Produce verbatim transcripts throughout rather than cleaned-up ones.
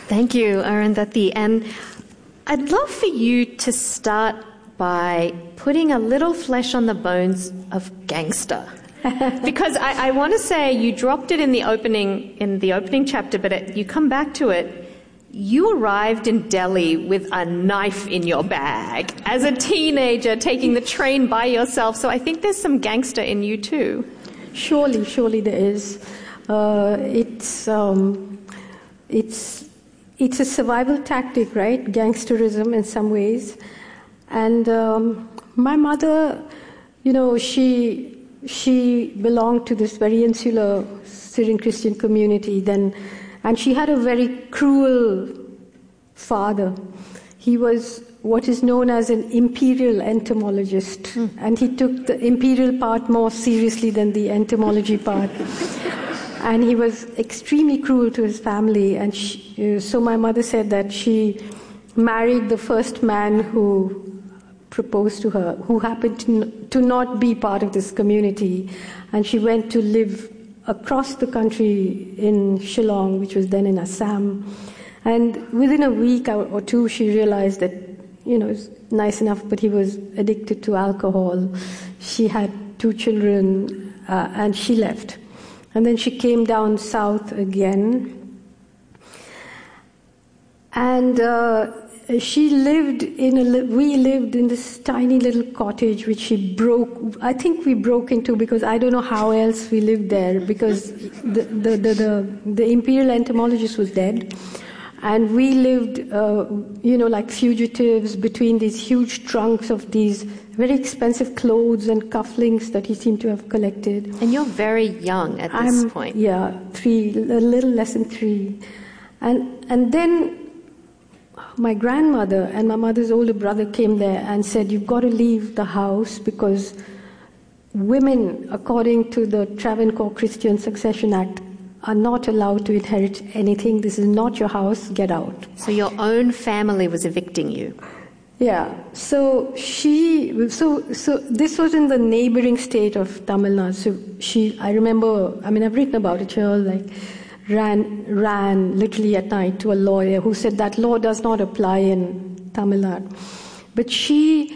Thank you, Arundhati. And I'd love for you to start by putting a little flesh on the bones of gangster. Because I, I want to say you dropped it in the opening in the opening chapter, but it, you come back to it. You arrived in Delhi with a knife in your bag as a teenager, taking the train by yourself. So I think there's some gangster in you too. Surely, surely there is. Uh, it's um, it's it's a survival tactic, right? Gangsterism in some ways. And um, my mother, you know, she she belonged to this very insular Syrian Christian community. Then. And she had a very cruel father. He was what is known as an imperial entomologist, mm. and he took the imperial part more seriously than the entomology part. And he was extremely cruel to his family. And she, uh, so my mother said that she married the first man who proposed to her, who happened to, n- to not be part of this community. And she went to live across the country in Shillong, which was then in Assam. And within a week or two, she realized that, you know, it's nice enough, but he was addicted to alcohol. She had two children, uh, and she left. And then she came down south again. And uh, she lived in a, we lived in this tiny little cottage which she broke, I think we broke into because I don't know how else we lived there, because the, the, the, the, the imperial entomologist was dead. And we lived, uh, you know, like fugitives between these huge trunks of these very expensive clothes and cufflinks that he seemed to have collected. And you're very young at this I'm, point. Yeah, three, a little less than three. And, and then my grandmother and my mother's older brother came there and said, you've got to leave the house because women, according to the Travancore Christian Succession Act, are not allowed to inherit anything. This is not your house. Get out. So your own family was evicting you. Yeah. So she. So so this was in the neighboring state of Tamil Nadu. So she. I remember. I mean, I've written about it here. Like, ran ran literally at night to a lawyer who said that law does not apply in Tamil Nadu. But she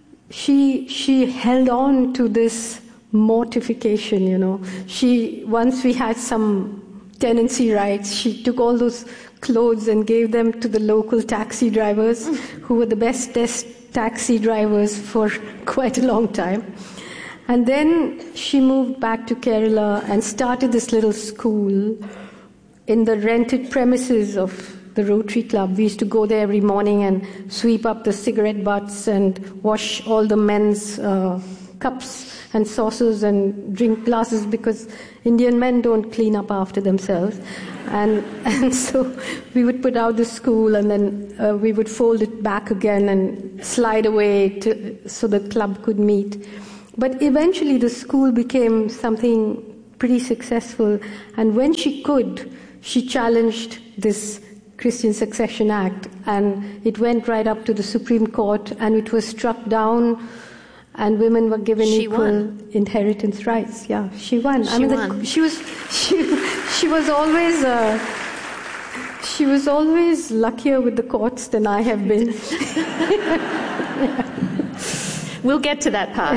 she she held on to this mortification, you know. She, once we had some tenancy rights, she took all those clothes and gave them to the local taxi drivers, who were the best test taxi drivers for quite a long time. And then she moved back to Kerala and started this little school in the rented premises of the Rotary Club. We used to go there every morning and sweep up the cigarette butts and wash all the men's uh, cups and saucers and drink glasses, because Indian men don't clean up after themselves. And and so we would put out the school, and then uh, we would fold it back again and slide away to, so the club could meet. But eventually the school became something pretty successful, and when she could, she challenged this Christian Succession Act, and it went right up to the Supreme Court, and it was struck down, and women were given she equal won. inheritance rights. Yeah, she won. She I mean, won. The, she was she she was always uh, she was always luckier with the courts than I have been. Yeah. We'll get to that part.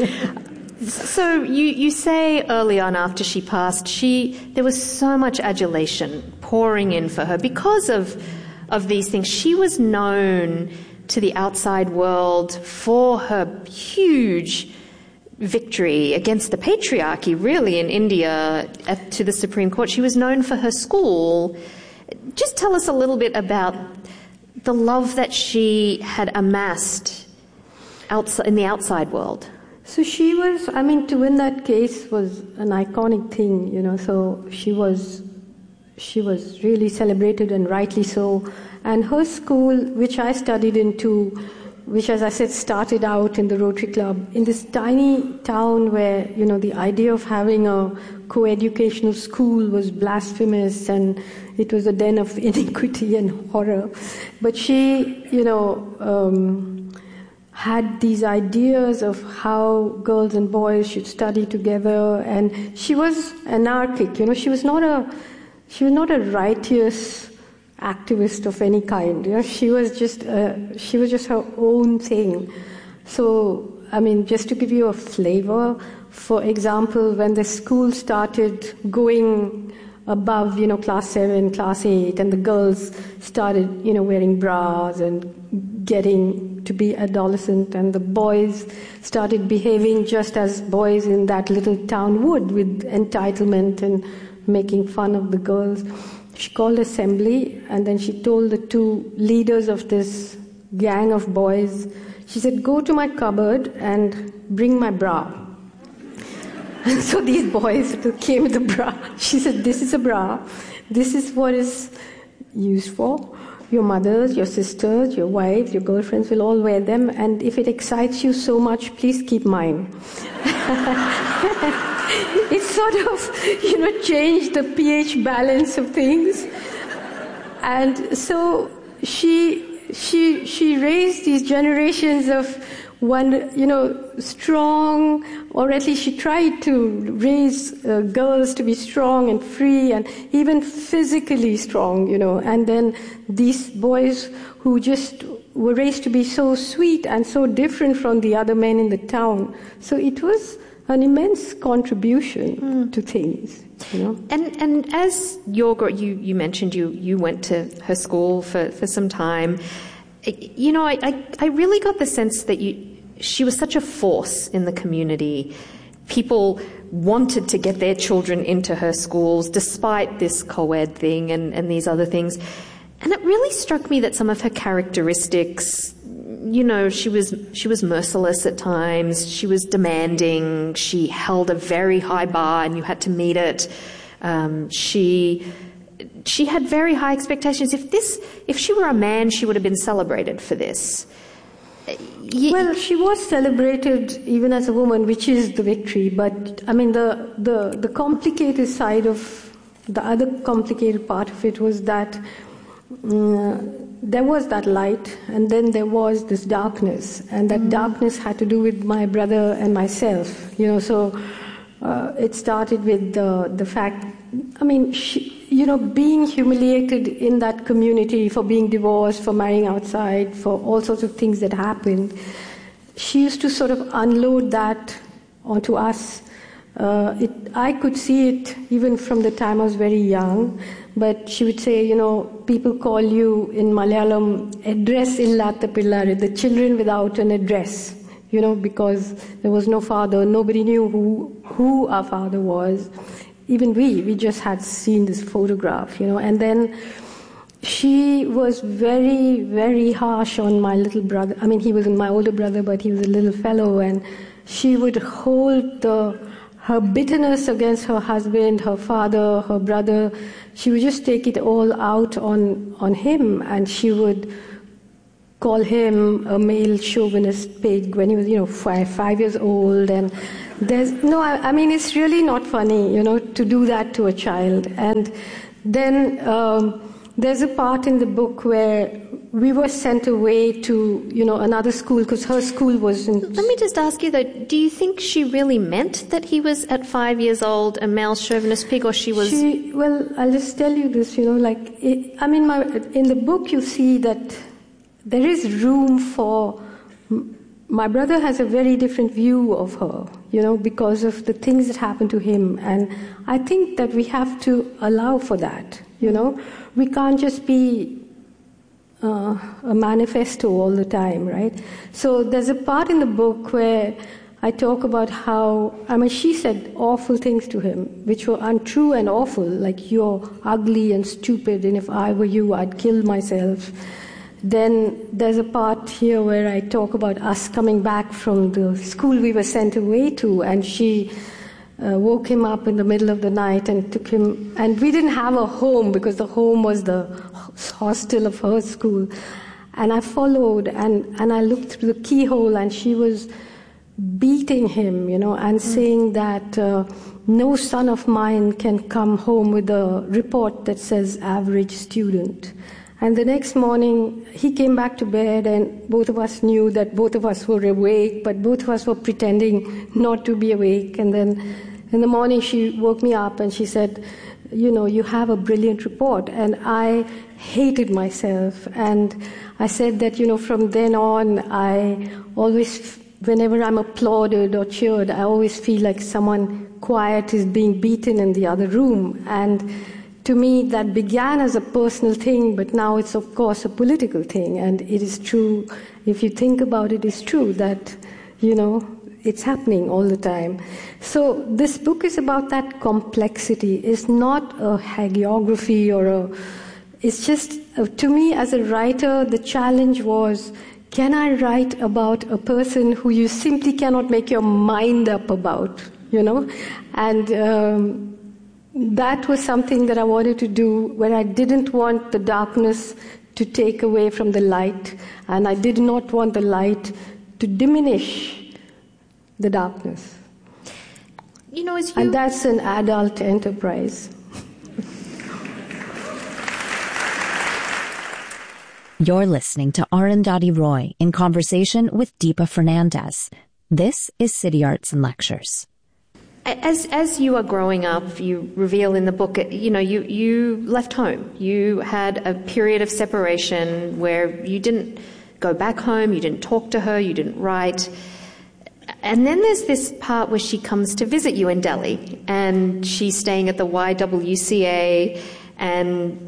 So you, you say early on, after she passed, she there was so much adulation pouring in for her because of of these things. She was known to the outside world for her huge victory against the patriarchy, really, in India at, to the Supreme Court. She was known for her school. Just tell us a little bit about the love that she had amassed outside, in the outside world. So she was, I mean, to win that case was an iconic thing, you know, so she was, she was really celebrated, and rightly so. And her school, which I studied in too, which, as I said, started out in the Rotary Club, in this tiny town where, you know, the idea of having a co-educational school was blasphemous, and it was a den of iniquity and horror. But she, you know, um, had these ideas of how girls and boys should study together, and she was anarchic, you know, she was not a, she was not a righteous activist of any kind. You know, she was just uh, she was just her own thing. So, I mean, just to give you a flavor, for example, when the school started going above, you know, class seven, class eight, and the girls started, you know, wearing bras and getting to be adolescent, and the boys started behaving just as boys in that little town would, with entitlement and making fun of the girls. She called assembly, and then she told the two leaders of this gang of boys, she said, go to my cupboard and bring my bra. And so these boys came with the bra. She said, this is a bra. This is what is used for. Your mothers, your sisters, your wives, your girlfriends will all wear them. And if it excites you so much, please keep mine. It sort of, you know, changed the pH balance of things. And so she, she, she raised these generations of one, you know, strong, or at least she tried to raise uh, girls to be strong and free and even physically strong, you know. And then these boys who just were raised to be so sweet and so different from the other men in the town. So it was an immense contribution mm. to things, you know. And and as your you you mentioned you you went to her school for, for some time. You know, I, I I really got the sense that you she was such a force in the community. People wanted to get their children into her schools despite this co-ed thing and, and these other things. And it really struck me that some of her characteristics, you know, she was she was merciless at times, she was demanding, she held a very high bar and you had to meet it. Um, she she had very high expectations. If this if she were a man, she would have been celebrated for this. Ye- well, she was celebrated even as a woman, which is the victory. But I mean, the the the complicated side of the other complicated part of it was that um, there was that light, and then there was this darkness, and that mm. darkness had to do with my brother and myself. You know, so uh, it started with the the fact. I mean, she, you know, being humiliated in that community for being divorced, for marrying outside, for all sorts of things that happened. She used to sort of unload that onto us. Uh, it, I could see it even from the time I was very young, but she would say, you know, people call you in Malayalam, address illata pillare, the children without an address, you know, because there was no father, nobody knew who, who our father was. Even we, we just had seen this photograph, you know, and then she was very, very harsh on my little brother. I mean, he was my older brother, but he was a little fellow, and she would hold the, her bitterness against her husband, her father, her brother. She would just take it all out on, on him, and she would call him a male chauvinist pig when he was, you know, five, five years old, and there's no, I, I mean, it's really not funny, you know, to do that to a child. And then um, there's a part in the book where we were sent away to, you know, another school because her school wasn't. Let me just ask you though, do you think she really meant that he was at five years old a male chauvinist pig, or she was? She, well, I'll just tell you this, you know, like, it, I mean, my, in the book you see that there is room for. My brother has a very different view of her, you know, because of the things that happened to him. And I think that we have to allow for that, you know. We can't just be uh, a manifesto all the time, right? So there's a part in the book where I talk about how, I mean, she said awful things to him, which were untrue and awful, like, you're ugly and stupid, and if I were you, I'd kill myself. Then there's a part here where I talk about us coming back from the school we were sent away to, and she uh, woke him up in the middle of the night and took him, and we didn't have a home because the home was the hostel of her school. And I followed, and, and I looked through the keyhole, and she was beating him, you know, and mm. saying that uh, no son of mine can come home with a report that says average student. And the next morning, he came back to bed, and both of us knew that both of us were awake, but both of us were pretending not to be awake. And then in the morning, she woke me up, and she said, you know, you have a brilliant report. And I hated myself. And I said that, you know, from then on, I always, whenever I'm applauded or cheered, I always feel like someone quiet is being beaten in the other room. And to me, that began as a personal thing, but now it's, of course, a political thing. And it is true, if you think about it, it's true that, you know, it's happening all the time. So this book is about that complexity. It's not a hagiography or a... It's just, uh, to me, as a writer, the challenge was, can I write about a person who you simply cannot make your mind up about, you know? And um, that was something that I wanted to do, where I didn't want the darkness to take away from the light, and I did not want the light to diminish the darkness. You know, as you... And that's an adult enterprise. You're listening to Arundhati Roy in conversation with Deepa Fernandez. This is City Arts and Lectures. As as you are growing up, you reveal in the book, you know, you, you left home. You had a period of separation where you didn't go back home, you didn't talk to her, you didn't write. And then there's this part where she comes to visit you in Delhi, and she's staying at the Y W C A, and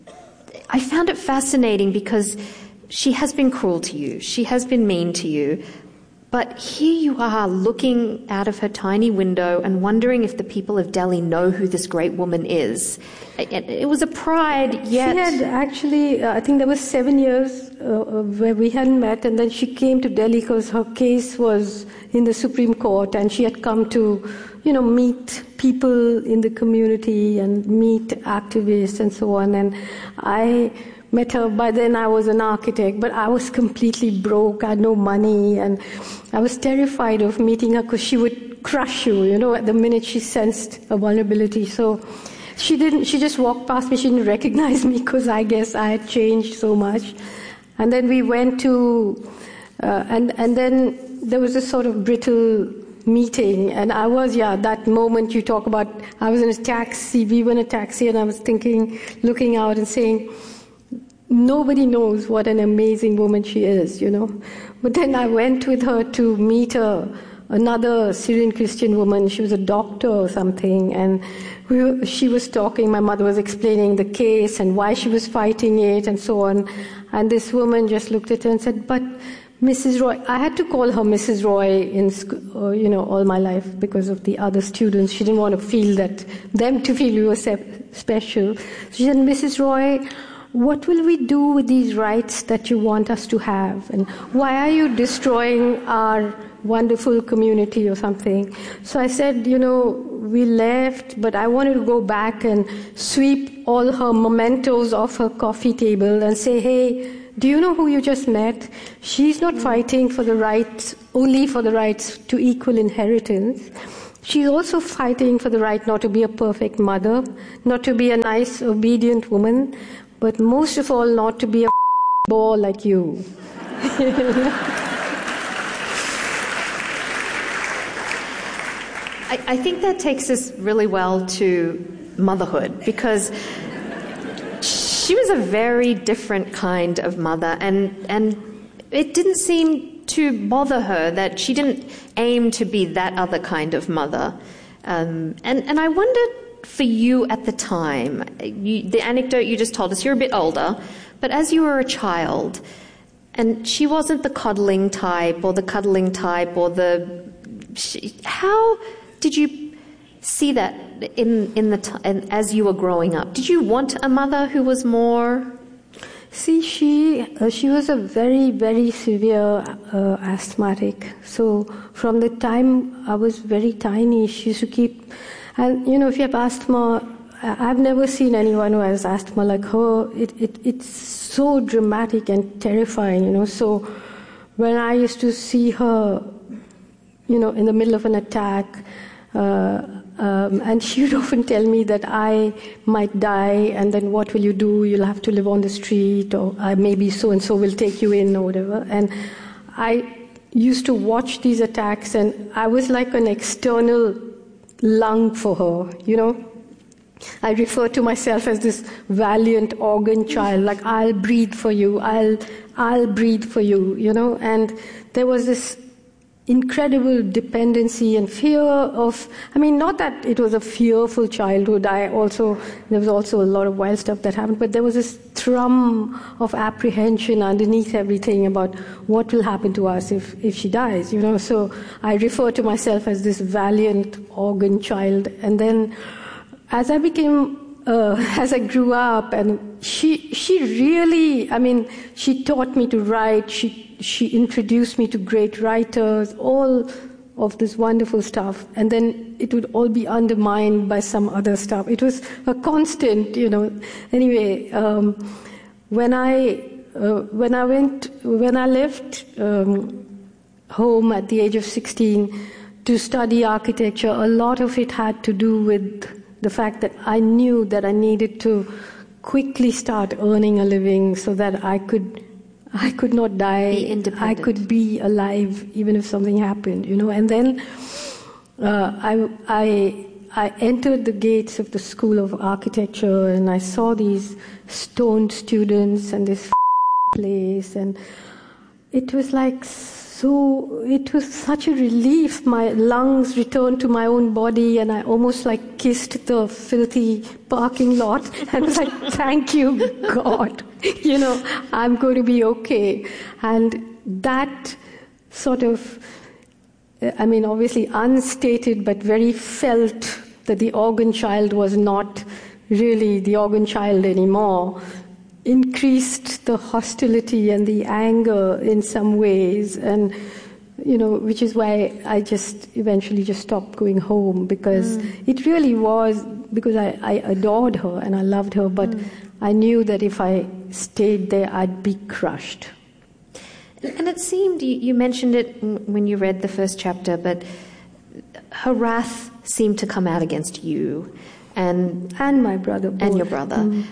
I found it fascinating because she has been cruel to you, she has been mean to you, but here you are looking out of her tiny window and wondering if the people of Delhi know who this great woman is. It, it was a pride, yet... She had actually, uh, I think there was seven years uh, where we hadn't met, and then she came to Delhi because her case was in the Supreme Court, and she had come to, you know, meet people in the community and meet activists and so on. And I met her. By then I was an architect, but I was completely broke. I had no money, and I was terrified of meeting her because she would crush you, you know, at the minute she sensed a vulnerability. So she didn't, she just walked past me. She didn't recognize me because I guess I had changed so much. And then we went to, uh, and, and then there was a sort of brittle meeting, and I was, yeah, that moment you talk about, I was in a taxi, we were in a taxi, and I was thinking, looking out and saying, nobody knows what an amazing woman she is, you know. But then I went with her to meet a, another Syrian Christian woman. She was a doctor or something, and we were, she was talking, my mother was explaining the case and why she was fighting it and so on. And this woman just looked at her and said, but Missus Roy, I had to call her Missus Roy in school, uh, you know, all my life because of the other students. She didn't want to feel that, them to feel we were se- special. So she said, Missus Roy, what will we do with these rights that you want us to have? And why are you destroying our wonderful community or something? So I said, you know, we left, but I wanted to go back and sweep all her mementos off her coffee table and say, hey, do you know who you just met? She's not fighting for the rights, only for the rights to equal inheritance. She's also fighting for the right not to be a perfect mother, not to be a nice, obedient woman, but most of all, not to be a bore like you. I, I think that takes us really well to motherhood, because she was a very different kind of mother, and and it didn't seem to bother her that she didn't aim to be that other kind of mother. Um, and, and I wondered, for you at the time, you, the anecdote you just told us, you're a bit older, but as you were a child, and she wasn't the coddling type or the cuddling type or the... She, how did you see that in in the t- in, as you were growing up? Did you want a mother who was more... See, she uh, she was a very, very severe uh, asthmatic. So from the time I was very tiny, she used to keep... And, you know, if you have asthma, I've never seen anyone who has asthma like her. It, it it's so dramatic and terrifying, you know. So when I used to see her, you know, in the middle of an attack, uh, um, and she would often tell me that I might die, and then what will you do? You'll have to live on the street, or uh, maybe so-and-so will take you in, or whatever. And I used to watch these attacks, and I was like an external lung for her, you know. I refer to myself as this valiant organ child, like I'll breathe for you, I'll I'll breathe for you, you know. And there was this incredible dependency and fear of, I mean, not that it was a fearful childhood. I also, there was also a lot of wild stuff that happened, but there was this thrum of apprehension underneath everything about what will happen to us if, if she dies, you know. So I refer to myself as this valiant organ child. And then as I became, uh, as I grew up, and she, she really, I mean, she taught me to write, she She introduced me to great writers, all of this wonderful stuff, and then it would all be undermined by some other stuff. It was a constant, you know. Anyway, um, when I uh, when I went when I left um, home at the age of sixteen to study architecture, a lot of it had to do with the fact that I knew that I needed to quickly start earning a living so that I could. I could not die. Be independent. I could be alive even if something happened, you know. And then uh, I, I, I entered the gates of the School of Architecture, and I saw these stoned students and this place, and it was like so. It was such a relief. My lungs returned to my own body, and I almost like kissed the filthy parking lot, and was like, "Thank you, God." You know, I'm going to be okay. And that sort of, I mean, obviously unstated, but very felt that the organ child was not really the organ child anymore, increased the hostility and the anger in some ways. And, you know, which is why I just eventually just stopped going home, because mm. it really was, because I, I adored her and I loved her, but mm. I knew that if I stayed there, I'd be crushed. And it seemed, you, you mentioned it when you read the first chapter, but her wrath seemed to come out against you. And, and my brother. Both. And your brother. Mm.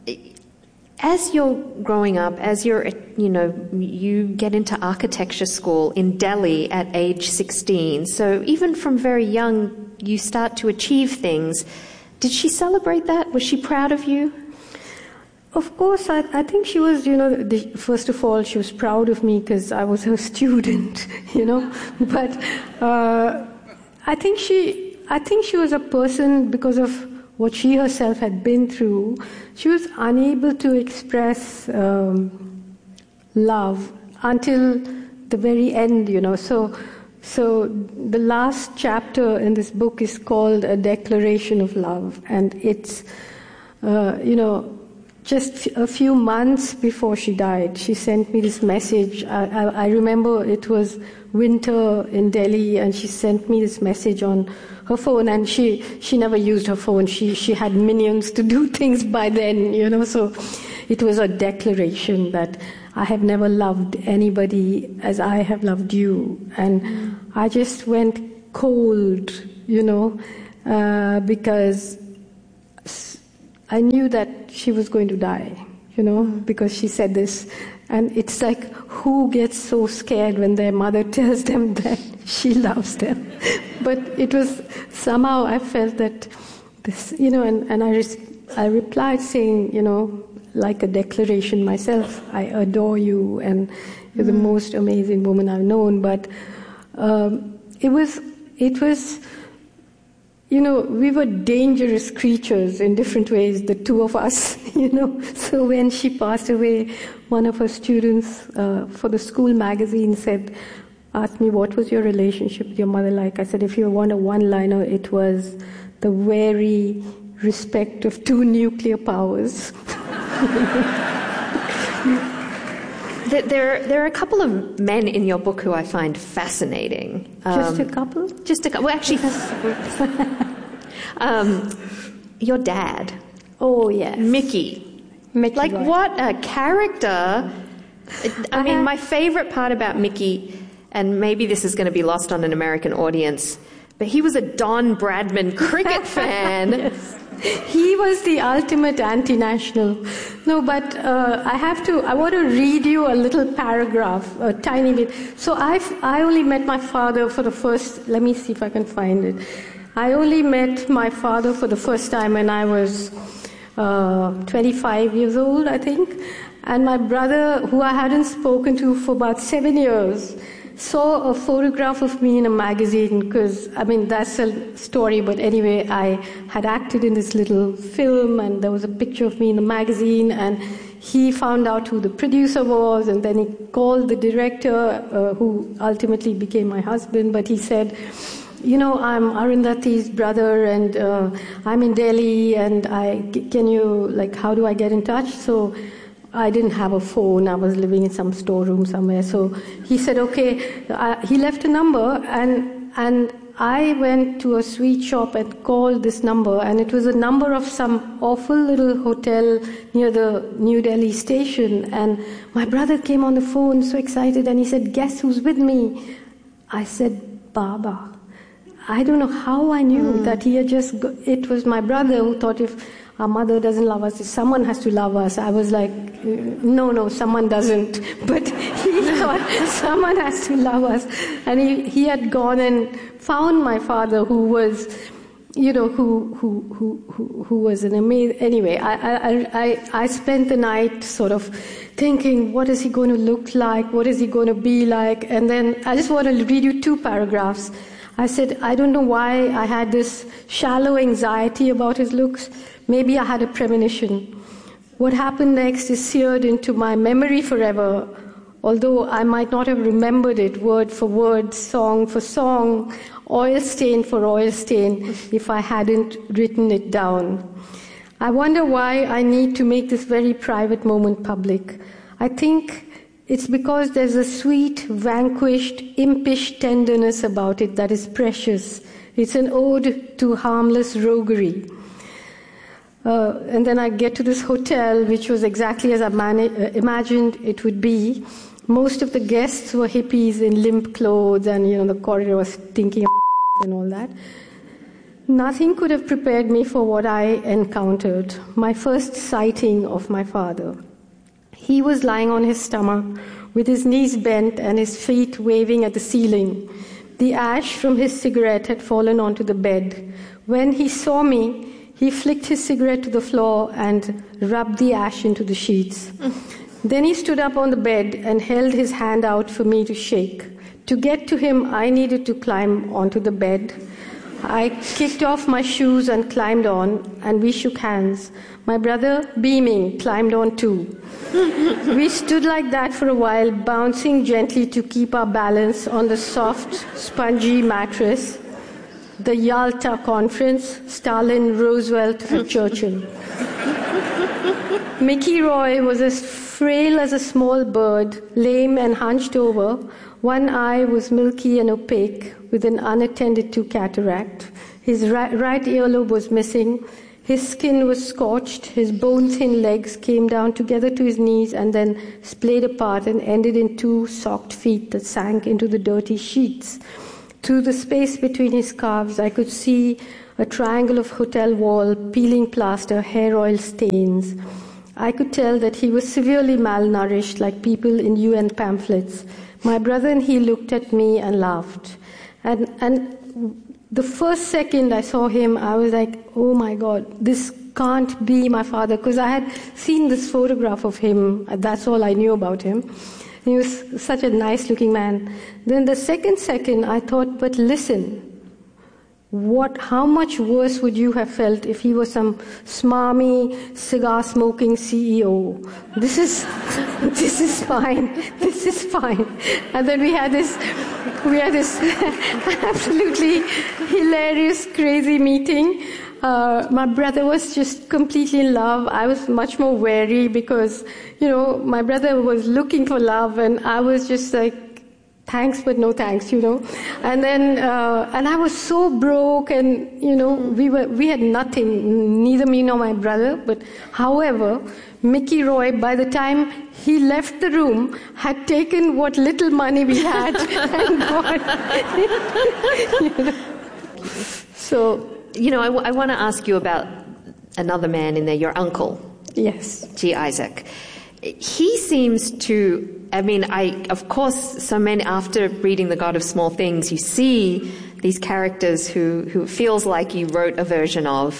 As you're growing up, as you're, you know, you get into architecture school in Delhi at age sixteen, so even from very young, you start to achieve things. Did she celebrate that? Was she proud of you? Of course, I, I think she was, you know, the, first of all, she was proud of me because I was her student, you know. But uh, I think she, I think she was a person, because of what she herself had been through, she was unable to express um, love until the very end, you know. So, so the last chapter in this book is called A Declaration of Love, and it's, uh, you know, just a few months before she died, she sent me this message. I, I, I remember it was winter in Delhi, and she sent me this message on her phone, and she, she never used her phone. She, she had minions to do things by then, you know, so it was a declaration that I have never loved anybody as I have loved you. And mm. I just went cold, you know, uh, because I knew that she was going to die, you know, because she said this. And it's like, who gets so scared when their mother tells them that she loves them? But it was, somehow I felt that this, you know, and, and I, res- I replied saying, you know, like a declaration myself, I adore you, and you're mm. the most amazing woman I've known. But um, it was, it was, you know, we were dangerous creatures in different ways, the two of us, you know. So when she passed away, one of her students uh, for the school magazine said, asked me, what was your relationship with your mother like? I said, if you want a one-liner, it was the wary respect of two nuclear powers. There, there are a couple of men in your book who I find fascinating. Just um, a couple? Just a couple. Well, actually, um, your dad. Oh, yes. Mickey. Mickey like, boy. What a character. I mean, my favorite part about Mickey, and maybe this is going to be lost on an American audience, but he was a Don Bradman cricket fan. Yes. He was the ultimate anti-national. No, but uh, I have to, I want to read you a little paragraph, a tiny bit. So I've, I only met my father for the first, let me see if I can find it. I only met my father for the first time when I was uh, twenty-five years old, I think. And my brother, who I hadn't spoken to for about seven years, saw a photograph of me in a magazine, because, I mean, that's a story, but anyway, I had acted in this little film, and there was a picture of me in the magazine, and he found out who the producer was, and then he called the director, uh, who ultimately became my husband, but he said, you know, I'm Arundhati's brother, and uh, I'm in Delhi, and I, can you, like, how do I get in touch? So I didn't have a phone. I was living in some storeroom somewhere. So he said, okay. Uh, he left a number, and and I went to a sweet shop and called this number, and it was a number of some awful little hotel near the New Delhi station. And my brother came on the phone so excited, and he said, guess who's with me? I said, Baba. I don't know how I knew mm. that he had just, go- it was my brother who thought if our mother doesn't love us, someone has to love us. I was like, no, no, someone doesn't. But he thought someone has to love us. And he, he had gone and found my father, who was, you know, who who who who, who was an amazing. Anyway, I, I I I spent the night sort of thinking, what is he going to look like? What is he going to be like? And then I just want to read you two paragraphs. I said, I don't know why I had this shallow anxiety about his looks. Maybe I had a premonition. What happened next is seared into my memory forever, although I might not have remembered it word for word, song for song, oil stain for oil stain, if I hadn't written it down. I wonder why I need to make this very private moment public. I think it's because there's a sweet, vanquished, impish tenderness about it that is precious. It's an ode to harmless roguery. Uh, and then I get to this hotel, which was exactly as I mani- uh, imagined it would be. Most of the guests were hippies in limp clothes, and, you know, the corridor was stinking of and all that. Nothing could have prepared me for what I encountered, my first sighting of my father. He was lying on his stomach, with his knees bent and his feet waving at the ceiling. The ash from his cigarette had fallen onto the bed. When he saw me, he flicked his cigarette to the floor and rubbed the ash into the sheets. Then he stood up on the bed and held his hand out for me to shake. To get to him, I needed to climb onto the bed. I kicked off my shoes and climbed on, and we shook hands. My brother, beaming, climbed on too. We stood like that for a while, bouncing gently to keep our balance on the soft, spongy mattress. The Yalta Conference, Stalin, Roosevelt, and Churchill. Mickey Roy was as frail as a small bird, lame and hunched over. One eye was milky and opaque, with an unattended to cataract. His right, right earlobe was missing. His skin was scorched. His bone-thin legs came down together to his knees and then splayed apart and ended in two socked feet that sank into the dirty sheets. Through the space between his calves, I could see a triangle of hotel wall, peeling plaster, hair oil stains. I could tell that he was severely malnourished, like people in U N pamphlets. My brother and he looked at me and laughed. And, and the first second I saw him, I was like, oh my God, this can't be my father, because I had seen this photograph of him. That's all I knew about him. He was such a nice-looking man. Then the second second, I thought, but listen, what? How much worse would you have felt if he was some smarmy, cigar-smoking C E O? This is, this is fine. This is fine. And then we had this, we had this absolutely hilarious, crazy meeting. Uh, my brother was just completely in love. I was much more wary because, you know, my brother was looking for love, and I was just like, thanks, but no thanks, you know. And then, uh, and I was so broke, and, you know, we were, we had nothing, neither me nor my brother. But however, Mickey Roy, by the time he left the room, had taken what little money we had and gone. You know. So, you know, I, w- I want to ask you about another man in there, your uncle. Yes. G. Isaac. He seems to, I mean, I, of course, so many, after reading The God of Small Things, you see these characters who, who it feels like you wrote a version of.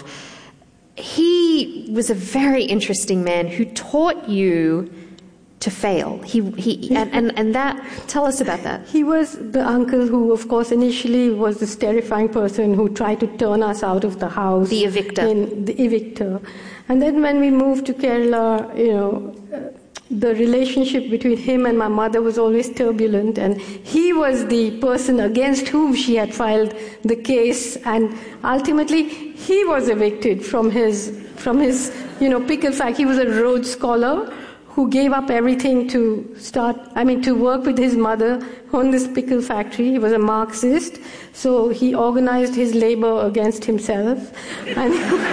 He was a very interesting man who taught you to fail. He, he, and, and, and that, tell us about that. He was the uncle who, of course, initially was this terrifying person who tried to turn us out of the house. The evictor. In, the evictor. And then when we moved to Kerala, you know, uh, the relationship between him and my mother was always turbulent, and he was the person against whom she had filed the case, and ultimately he was evicted from his, from his, you know, pickle factory. He was a Rhodes Scholar who gave up everything to start, I mean, to work with his mother on this pickle factory. He was a Marxist, so he organized his labor against himself. And,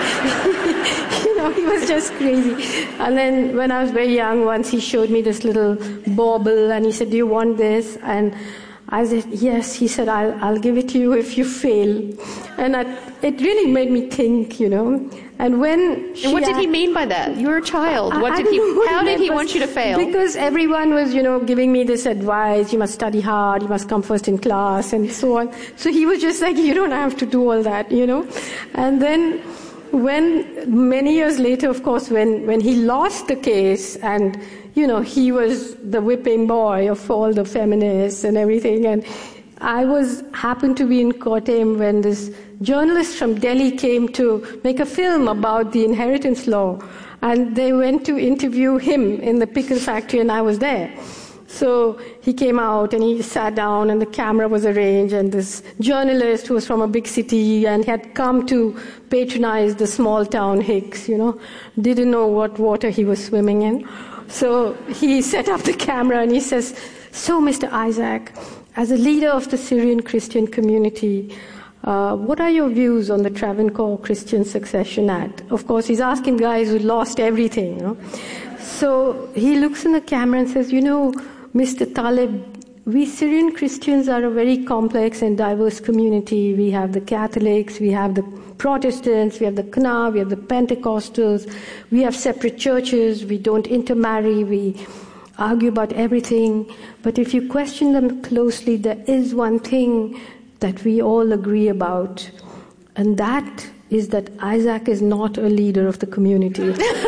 you know, he was just crazy. And then when I was very young, once he showed me this little bauble, and he said, "Do you want this?" And I said, "Yes." He said, I'll, I'll give it to you if you fail. And I, it really made me think, you know. And when and what did he mean by that? You were a child. What I, did I he? what How he did he was, want you to fail? Because everyone was, you know, giving me this advice: you must study hard, you must come first in class, and so on. So he was just like, "You don't have to do all that," you know. And then, when many years later, of course, when when he lost the case, and you know, he was the whipping boy of all the feminists and everything, and I was happened to be in Kottayam when this journalist from Delhi came to make a film about the inheritance law, and they went to interview him in the pickle factory, and I was there. So he came out and he sat down, and the camera was arranged, and this journalist who was from a big city and had come to patronize the small town Hicks, you know, didn't know what water he was swimming in. So he set up the camera and he says, "So, Mister Isaac, as a leader of the Syrian Christian community, uh, what are your views on the Travancore Christian Succession Act?" Of course, he's asking guys who lost everything, you know. So he looks in the camera and says, "You know, Mister Talib, we Syrian Christians are a very complex and diverse community. We have the Catholics, we have the Protestants, we have the Kna, we have the Pentecostals, we have separate churches, we don't intermarry, we argue about everything. But if you question them closely, there is one thing that we all agree about, and that is that Isaac is not a leader of the community."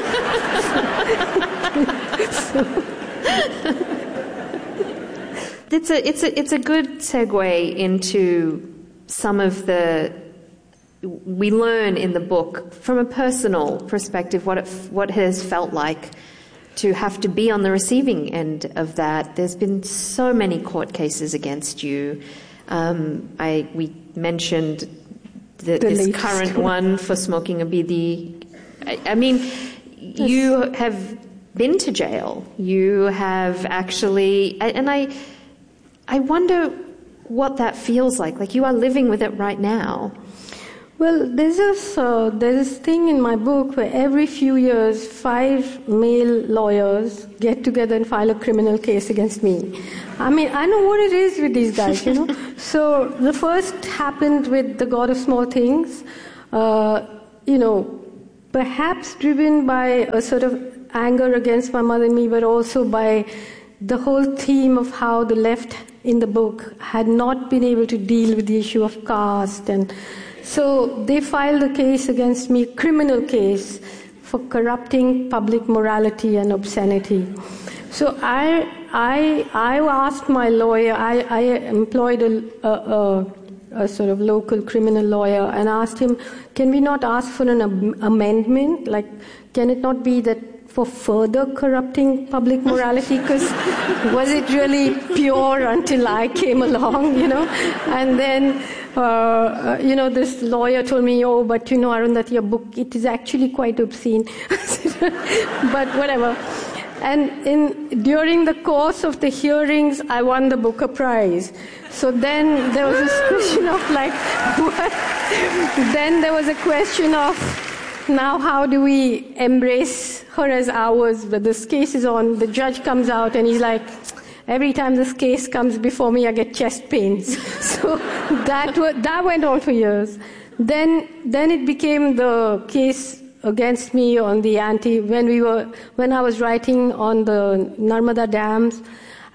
so. It's a it's a it's a good segue into some of the we learn in the book from a personal perspective what it what it has felt like to have to be on the receiving end of that. There's been so many court cases against you. Um, I we mentioned the, the this latest. current one for smoking a bidi. I, I mean, yes. You have been to jail. You have actually, and I. I wonder what that feels like. Like you are living with it right now. Well, there's this, uh, there's this thing in my book where every few years, five male lawyers get together and file a criminal case against me. I mean, I know what it is with these guys, you know. So the first happened with the God of Small Things, uh, you know, perhaps driven by a sort of anger against my mother and me, but also by the whole theme of how the left in the book had not been able to deal with the issue of caste. And so they filed a case against me, criminal case, for corrupting public morality and obscenity. So I I, I asked my lawyer, I, I employed a, a, a, a sort of local criminal lawyer and asked him, can we not ask for an am- amendment? Like, can it not be that for further corrupting public morality, because was it really pure until I came along, you know? And then, uh, you know, this lawyer told me, oh, but you know, Arundhati, your book, it is actually quite obscene. But whatever. And in during the course of the hearings, I won the Booker Prize. So then there was this question of like, what? Then there was a question of, now how do we embrace her as ours? But this case is on, the judge comes out and he's like, every time this case comes before me, I get chest pains. So that w- that went on for years. Then then it became the case against me on the anti, when we were, when I was writing on the Narmada dams,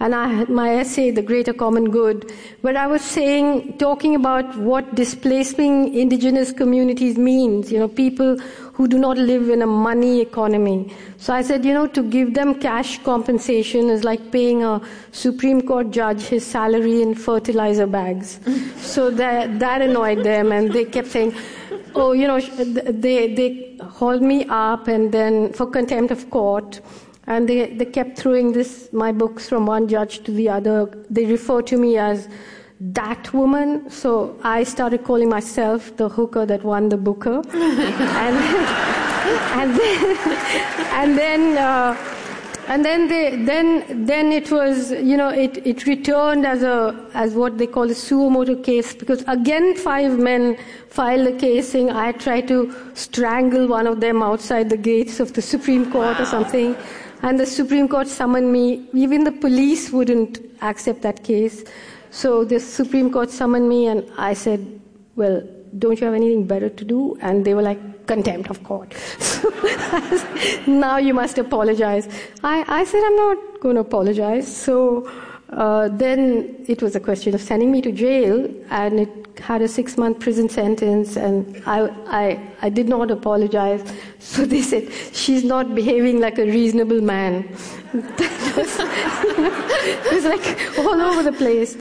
and I had my essay, The Greater Common Good, where I was saying, talking about what displacing indigenous communities means, you know, people who do not live in a money economy. So I said, you know, to give them cash compensation is like paying a Supreme Court judge his salary in fertilizer bags. So that, that annoyed them, and they kept saying, oh, you know, they, they hauled me up and then for contempt of court. And they, they kept throwing this, my books from one judge to the other. They refer to me as that woman. So I started calling myself the hooker that won the Booker. and, and then, and then, uh, and then they, then, then it was, you know, it, it returned as a, as what they call a suo motu case, because again five men filed a case saying I tried to strangle one of them outside the gates of the Supreme Court wow. or something. And the Supreme Court summoned me. Even the police wouldn't accept that case. So the Supreme Court summoned me, and I said, well, don't you have anything better to do? And they were like, contempt of court. So now you must apologize. I, I said, I'm not going to apologize. So uh, then it was a question of sending me to jail, and it had a six-month prison sentence, and I, I, I did not apologize. So they said, she's not behaving like a reasonable man. That was, you know, it was like all over the place.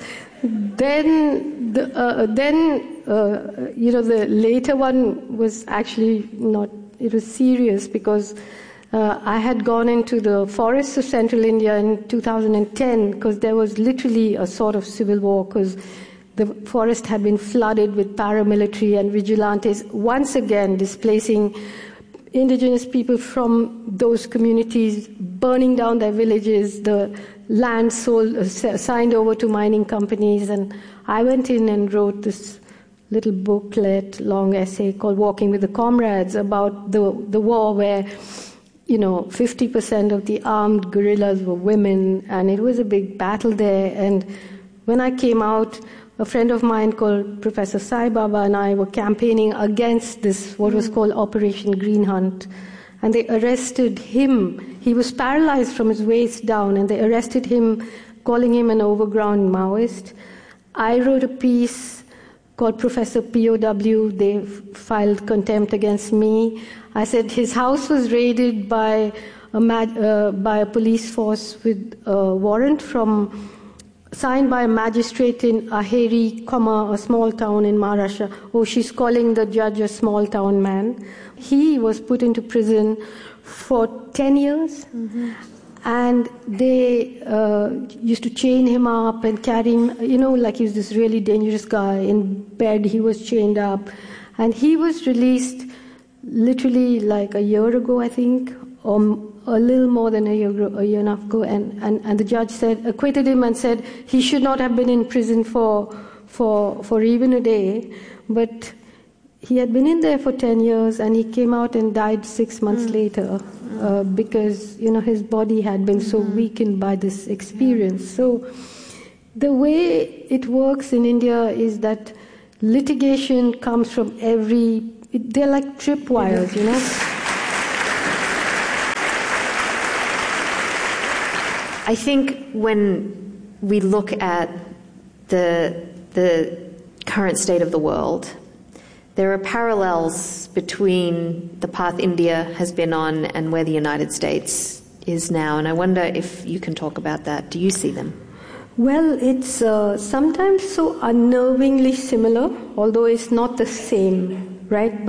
Then, the, uh, then uh, you know, the later one was actually not, it was serious, because uh, I had gone into the forests of central India in two thousand ten, because there was literally a sort of civil war, because the forest had been flooded with paramilitary and vigilantes, once again displacing indigenous people from those communities, burning down their villages, the land sold, uh, signed over to mining companies. And I went in and wrote this little booklet, long essay called Walking with the Comrades, about the, the war where, you know, fifty percent of the armed guerrillas were women, and it was a big battle there. And when I came out, a friend of mine called Professor Sai Baba and I were campaigning against this, what was called Operation Green Hunt. And they arrested him. He was paralyzed from his waist down, and they arrested him, calling him an overground Maoist. I wrote a piece called Professor P O W. They filed contempt against me. I said his house was raided by a, mag- uh, by a police force with a warrant from signed by a magistrate in Aheri, comma, a small town in Maharashtra. Oh, she's calling the judge a small town man. He was put into prison for ten years. Mm-hmm. And they uh, used to chain him up and carry him, you know, like he was this really dangerous guy. In bed, he was chained up. And he was released literally like a year ago, I think, or a little more than a year, a year and a half ago, and, and, and the judge said, acquitted him and said he should not have been in prison for, for, for even a day, but he had been in there for ten years, and he came out and died six months mm. later, uh, because, you know, his body had been mm-hmm. so weakened by this experience. Yeah. So the way it works in India is that litigation comes from every, it, they're like tripwires, you know. I think when we look at the, the current state of the world, there are parallels between the path India has been on and where the United States is now. And I wonder if you can talk about that. Do you see them? Well, it's uh, sometimes so unnervingly similar, although it's not the same, right?